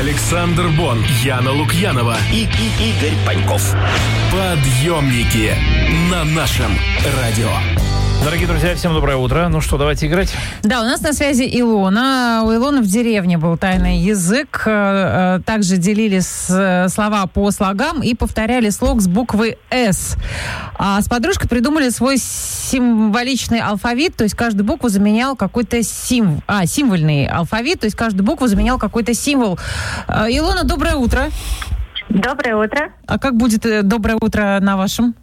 Александр Бон, Яна Лукьянова и Игорь Паньков. Подъемники на нашем радио. Дорогие друзья, всем доброе утро. Ну что, давайте играть? Да, у нас на связи Илона. У Илоны в деревне был тайный язык. Также делили слова по слогам и повторяли слог с буквы «С». А с подружкой придумали свой символичный алфавит, то есть каждую букву заменял какой-то символьный алфавит, то есть каждую букву заменял какой-то символ. Илона, доброе утро. Доброе утро. А как будет доброе утро на вашем?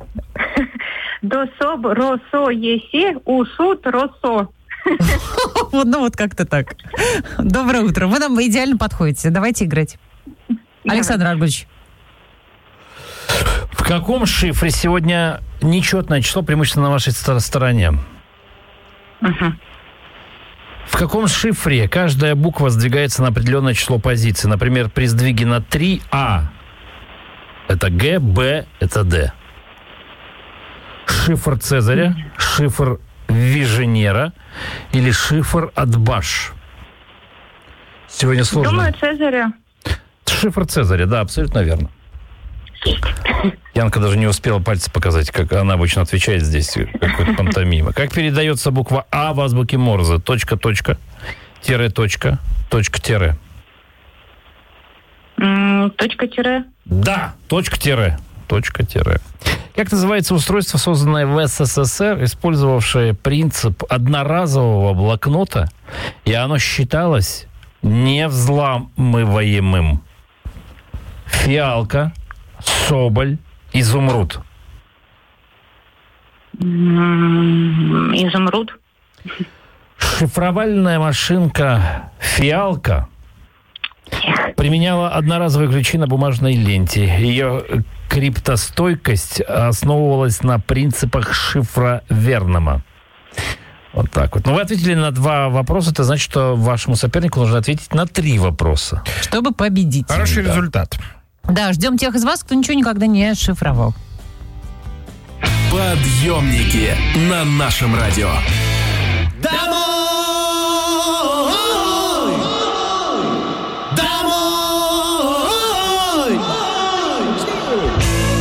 Дособ, росо, еси, усут, росо. Ну вот как-то так. Доброе утро. Вы нам идеально подходите. Давайте играть. Александр Аргольевич. В каком шифре сегодня нечетное число преимущественно на вашей стороне? В каком шифре каждая буква сдвигается на определенное число позиций? Например, при сдвиге на 3А это Г, Б это Д. Шифр Цезаря, шифр Виженера или шифр Атбаш? Сегодня сложно. Думаю, Цезаря. Шифр Цезаря, да, абсолютно верно. Янка даже не успела пальцы показать, как она обычно отвечает здесь, какой-то пантомима. Как передается буква А в азбуке Морзе? Точка, точка, тире, точка, точка, тире. Точка, тире. Да, точка, тире. Точка, тире. Как называется устройство, созданное в СССР, использовавшее принцип одноразового блокнота, и оно считалось невзламываемым? Фиалка, соболь, изумруд. Изумруд. Шифровальная машинка «Фиалка» применяла одноразовые ключи на бумажной ленте. Ее криптостойкость основывалась на принципах шифра Вернема. Вот так вот. Но вы ответили на 2 вопроса. Это значит, что вашему сопернику нужно ответить на 3 вопроса. Чтобы победить. Хороший результат. Да, ждем тех из вас, кто ничего никогда не шифровал. Подъемники на нашем радио.